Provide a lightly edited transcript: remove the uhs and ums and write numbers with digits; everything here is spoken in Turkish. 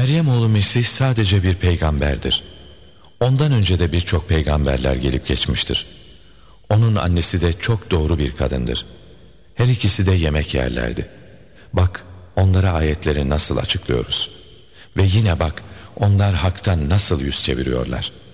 Meryem oğlu Mesih sadece bir peygamberdir. Ondan önce de birçok peygamberler gelip geçmiştir. Onun annesi de çok doğru bir kadındır. Her ikisi de yemek yerlerdi. Bak onlara ayetleri nasıl açıklıyoruz. Ve yine bak onlar haktan nasıl yüz çeviriyorlar.